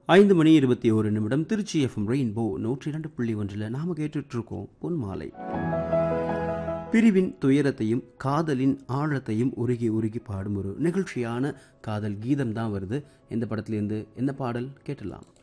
5:21 Trichy FM rainbow 102.1 நாம கேட்டுட்டு இருக்கோம் பொன்மாலை. பிரிவின் துயரத்தையும் காதலின் ஆழத்தையும் உருகி உருகி பாடும் ஒரு நிகழ்ச்சியான காதல் கீதம் தான் வருது. இந்த படத்திலிருந்து என்ன பாடல் கேட்டலாம்.